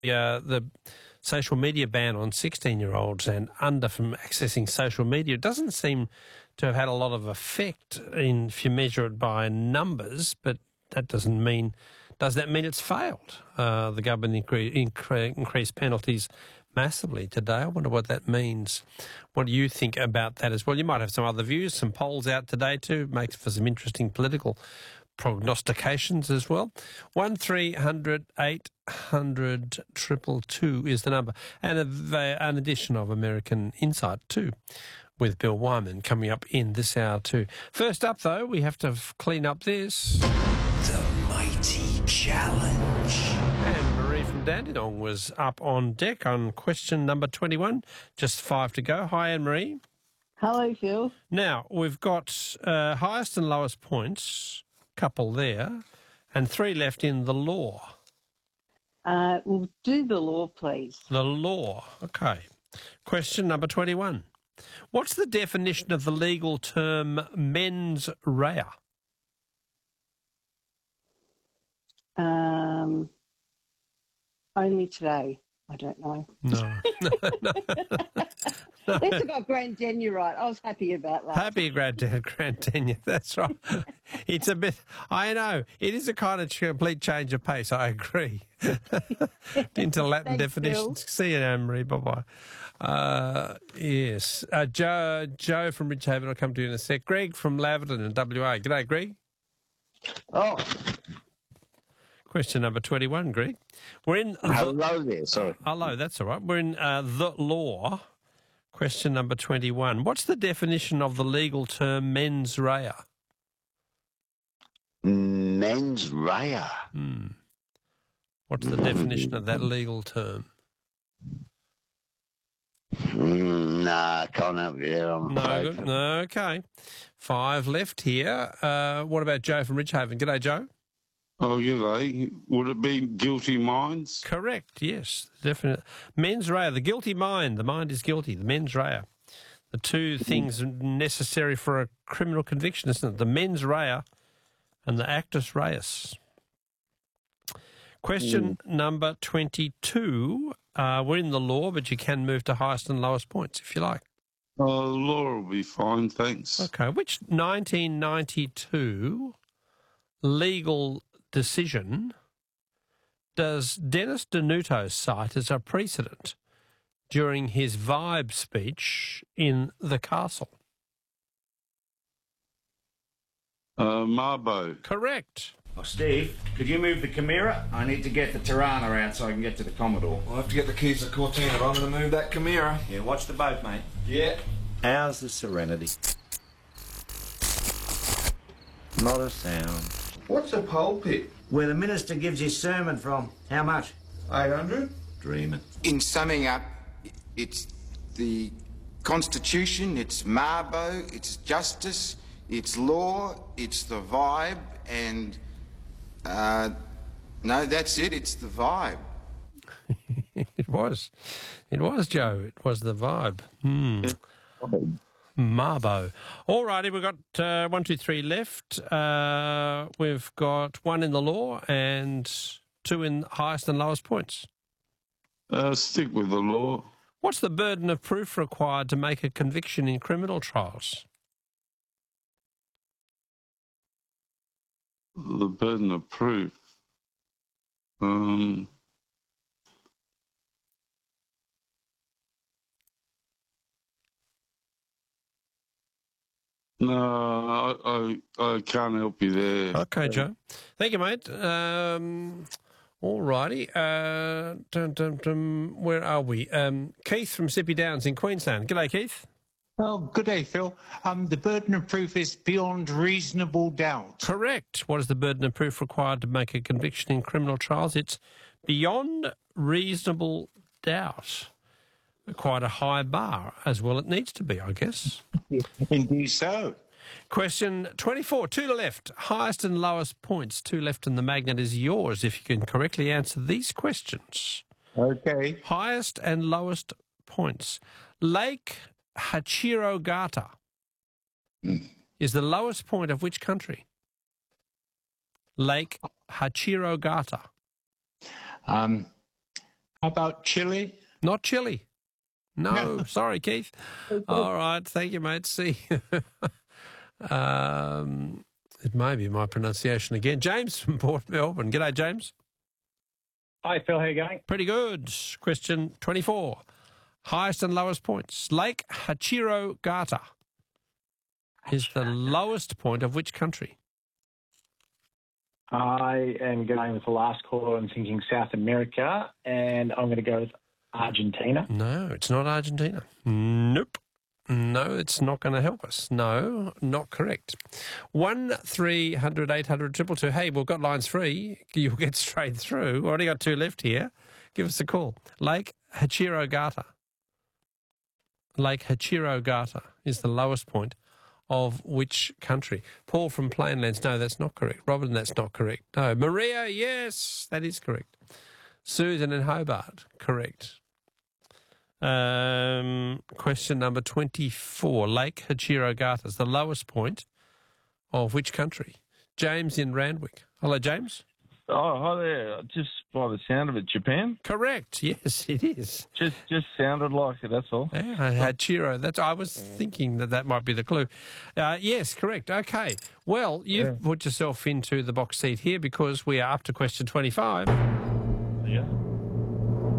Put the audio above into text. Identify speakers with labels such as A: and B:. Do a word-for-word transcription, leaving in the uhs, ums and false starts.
A: uh, the social media ban on sixteen-year-olds and under from accessing social media doesn't seem to have had a lot of effect in, if you measure it by numbers, but that doesn't mean, does that mean it's failed? Uh, the government incre- incre- increased penalties massively today. I wonder what that means. What do you think about that as well? You might have some other views, some polls out today too, makes for some interesting political prognostications as well. One three hundred eight hundred triple two is the number. And a, an edition of American Insight too, with Bill Wyman coming up in this hour too. First up though, we have to f- clean up this.
B: The Mighty Challenge.
A: And Marie from Dandenong was up on deck on question number twenty-one. Just five to go. Hi, Anne-Marie.
C: Hello, Phil.
A: Now, we've got uh, highest and lowest points, couple there, and three left in the law.
C: Uh, we'll do the law, please.
A: The law. Okay. Question number twenty-one. What's the definition of the legal term mens rea?
C: Um, only today. I don't know.
A: No. no, no, no.
C: At least I got grand tenure right. I was happy about that.
A: Happy grand, grand tenure, that's right. It's a bit, I know, it is a kind of complete change of pace, I agree. Into Latin
C: Thanks,
A: definitions. See you, Anne-Marie, bye-bye. Uh, yes, uh, Joe, Joe from Ridgehaven, I'll come to you in a sec. Greg from Laverton in W A. G'day, Greg.
D: Oh,
A: Question number twenty-one, Greg. We're in... The,
D: hello there, sorry.
A: hello, that's all right. We're in uh, the law. Question number twenty-one. What's the definition of the legal term mens rea?
D: Mens rea.
A: Hmm. What's the definition of that legal term?
D: Mm, nah, can't help you there, I'm
A: No,
D: afraid.
A: good. No, okay. Five left here. Uh, what about Joe from Ridgehaven? G'day, Joe.
E: Oh, g'day. Would it be guilty minds?
A: Correct, yes. Definitely. Mens rea, the guilty mind. The mind is guilty. The mens rea. The two things necessary for a criminal conviction, isn't it? The mens rea and the actus reus. Question mm. number twenty-two. Uh, we're in the law, but you can move to highest and lowest points if you like.
E: Oh, law will be fine, thanks.
A: Okay. Which nineteen ninety-two legal decision does Dennis Denuto cite as a precedent during his Vibe speech in the castle?
E: Uh, Marbo.
A: Correct.
F: Oh, Steve, could you move the Chimera? I need to get the Tirana out so I can get to the Commodore.
G: I'll have to get the keys to Cortina, but I'm going to move that Chimera.
F: Yeah, watch the boat, mate.
G: Yeah.
F: How's the Serenity? Not a sound.
G: What's a pulpit?
F: Where the minister gives his sermon from. How much?
G: eight hundred?
F: Dreaming.
H: In summing up, it's the Constitution, it's Marbo, it's justice, it's law, it's the vibe, and uh, no, that's it, it's the vibe.
A: It was. It was, Joe. It was the vibe. Hmm. Marbo. All righty, we've got uh, one, two, three left. Uh, we've got one in the law and two in highest and lowest points.
E: Uh, stick with the law.
A: What's the burden of proof required to make a conviction in criminal trials?
E: The burden of proof. Um... No, I, I, I can't help you there.
A: Okay, Joe. Thank you, mate. Um, all righty. Uh, dum, dum, dum, where are we? Um, Keith from Sippy Downs in Queensland. G'day, Keith.
I: Oh, good day, Phil. Um, the burden of proof is beyond reasonable doubt.
A: Correct. What is the burden of proof required to make a conviction in criminal trials? It's beyond reasonable doubt. Quite a high bar, as well it needs to be, I guess.
I: Indeed so.
A: Question twenty-four, two to left. Highest and lowest points, two left, and the magnet is yours if you can correctly answer these questions.
I: Okay.
A: Highest and lowest points. Lake Hachirogata
D: Mm.
A: is the lowest point of which country? Lake Hachirogata.
I: Um, How about Chile?
A: Not Chile. No,
I: No.
A: sorry, Keith. All right, thank you, mate. See, um, it may be my pronunciation again. James from Port Melbourne. G'day, James.
J: Hi, Phil. How are you going?
A: Pretty good. Question twenty-four. Highest and lowest points. Lake Hachiro Gata is the lowest point of which country?
J: I am going with the last caller. I'm thinking South America, and I'm going to go with Argentina.
A: No, it's not Argentina. Nope. No, it's not going to help us. No, not correct. One three hundred eight hundred two two two. Hey, we've got lines free. You'll get straight through. We've only got two left here. Give us a call. Lake Hachiro Gata. Lake Hachiro Gata is the lowest point of which country? Paul from Plainlands. No, that's not correct. Robin, that's not correct. No. Maria, yes, that is correct. Susan in Hobart, correct. Um, question number twenty-four. Lake Hachiro Gata is the lowest point of which country? James in Randwick. Hello, James.
K: Oh, hi there. Just by the sound of it, Japan?
A: Correct. Yes, it is.
K: Just just sounded like it, that's all.
A: Yeah, Hachiro. That's, I was thinking that that might be the clue. Uh, yes, correct. Okay. Well, you've
K: Yeah.
A: put yourself into the box seat here because we are up to question twenty-five.
K: Yeah.